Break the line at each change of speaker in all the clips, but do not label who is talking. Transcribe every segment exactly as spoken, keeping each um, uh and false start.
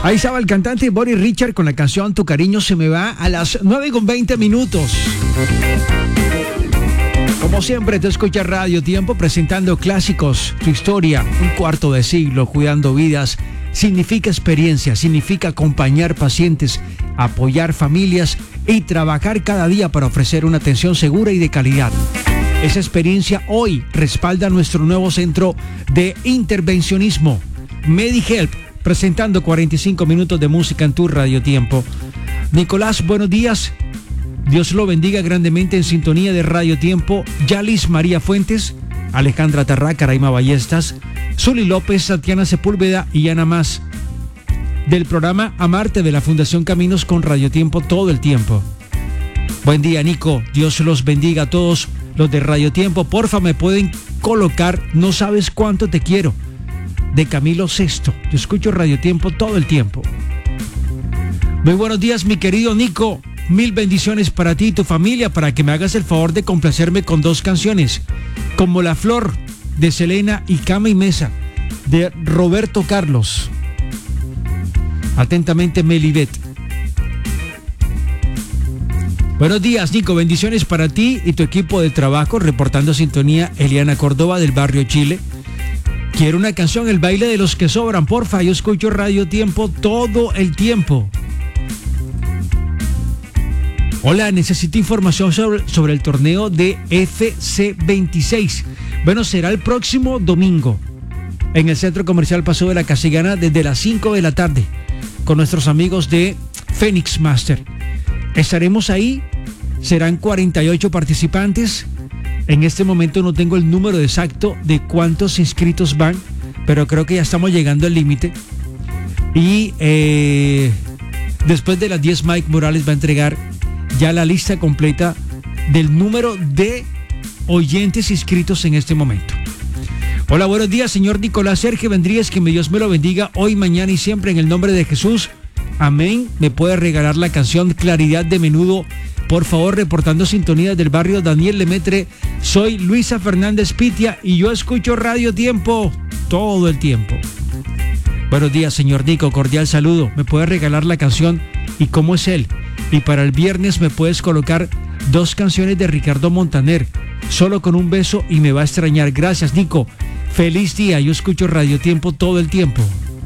Ahí estaba el cantante Boris Richard con la canción Tu cariño se me va a las nueve con veinte minutos. Como siempre, te escucha Radio Tiempo presentando clásicos, tu historia, un cuarto de siglo, cuidando vidas. Significa experiencia, significa acompañar pacientes, apoyar familias y trabajar cada día para ofrecer una atención segura y de calidad. Esa experiencia hoy respalda nuestro nuevo centro de intervencionismo, MediHelp, presentando cuarenta y cinco minutos de música en tu Radio Tiempo. Nicolás, buenos días. Dios lo bendiga grandemente en sintonía de Radio Tiempo. Yalis María Fuentes, Alejandra Tarraca, Raima Ballestas, Zuli López, Tatiana Sepúlveda y Ana Más. Del programa Amarte de la Fundación Caminos con Radio Tiempo todo el tiempo. Buen día, Nico. Dios los bendiga a todos los de Radio Tiempo. Porfa, me pueden colocar No sabes cuánto te quiero, de Camilo Sesto. Yo escucho Radio Tiempo todo el tiempo. Muy buenos días, mi querido Nico. Mil bendiciones para ti y tu familia, para que me hagas el favor de complacerme con dos canciones, como La Flor, de Selena, y Cama y Mesa, de Roberto Carlos. Atentamente, Melibet. Buenos días, Nico. Bendiciones para ti y tu equipo de trabajo. Reportando sintonía, Eliana Córdoba, del barrio Chile. Quiero una canción, El baile de los que sobran, porfa. Yo escucho Radio Tiempo todo el tiempo. Hola, necesito información sobre, sobre el torneo de F C veintiséis. Bueno, será el próximo domingo en el Centro Comercial Paso de la Casigana desde las cinco de la tarde con nuestros amigos de Phoenix Master. Estaremos ahí, serán cuarenta y ocho participantes. En este momento no tengo el número exacto de cuántos inscritos van, pero creo que ya estamos llegando al límite. Y eh, después de las diez, Mike Morales va a entregar ya la lista completa del número de oyentes inscritos en este momento. Hola, buenos días, señor Nicolás Sergio Vendríez, que Dios me lo bendiga hoy, mañana y siempre en el nombre de Jesús. Amén. ¿Me puede regalar la canción Claridad de Menudo? Por favor, reportando sintonía del barrio Daniel Lemetre. Soy Luisa Fernández Pitia y yo escucho Radio Tiempo todo el tiempo. Buenos días, señor Nico, cordial saludo. ¿Me puede regalar la canción Y cómo es él? Y para el viernes me puedes colocar dos canciones de Ricardo Montaner, Solo con un beso y Me va a extrañar. Gracias, Nico. Feliz día. Yo escucho Radio Tiempo todo el tiempo.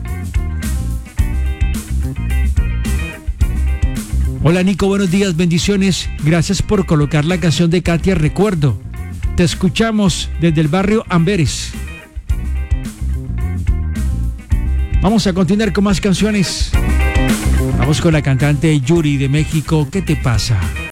Hola, Nico. Buenos días. Bendiciones. Gracias por colocar la canción de Katia Recuerdo. Te escuchamos desde el barrio Amberes. Vamos a continuar con más canciones. Vamos con la cantante Yuri de México. ¿Qué te pasa?